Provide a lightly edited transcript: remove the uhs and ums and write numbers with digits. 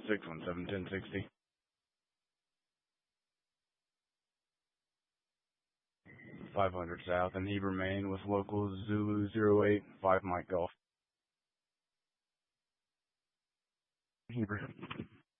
617-1060. 500 South in Heber, Maine with local Zulu 085 Mike Golf. Heber.